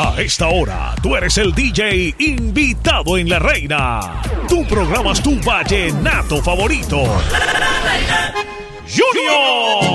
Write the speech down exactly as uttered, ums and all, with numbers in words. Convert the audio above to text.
A esta hora, tú eres el D J invitado en La Reina. Tú programas tu vallenato favorito. Junior.